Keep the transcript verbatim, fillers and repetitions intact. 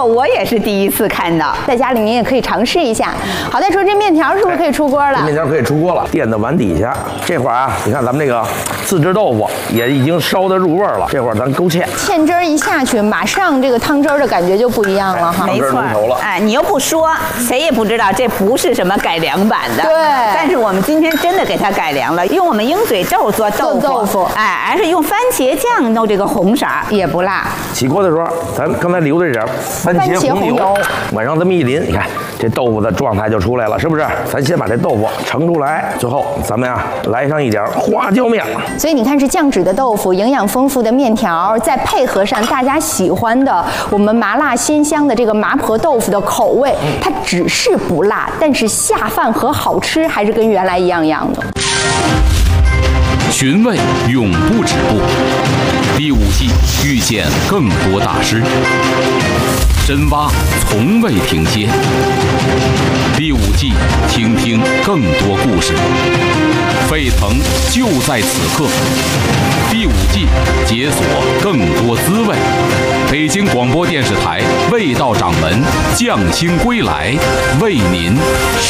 我也是第一次看到， 在家里您也可以尝试一下。好，再说这面条是不是可以出锅了？ 面条可以出锅了，垫在碗底下。这会儿啊，你看咱们这个自制豆腐也已经烧得入味了。这会儿咱勾芡， 芡汁儿一下去，马上这个汤汁儿的感觉就不一样了哈。 没错，哎，你又不说，谁也不知道这不是什么改良版的。 对， 但是我们今天真的给它改良了，用我们鹰嘴豆做豆腐， 豆腐， 哎，而是用番茄酱弄这个红色，也不辣。 起锅的时候，咱刚才留的这点番茄红油，往上这么一淋，你看这豆腐的状态就出来了，是不是？咱先把这豆腐盛出来，最后咱们呀来上一点花椒面。 所以你看，是酱脂的豆腐，营养丰富的面条，再配合上大家喜欢的我们麻辣鲜香的这个麻婆豆腐的口味，它只是不辣，但是下饭和好吃还是跟原来一样一样的。 寻味永不止步，第五季遇见更多大师，深挖从未停歇。第五季倾听更多故事，沸腾就在此刻。第五季解锁更多滋味。北京广播电视台味道掌门匠心归来，为您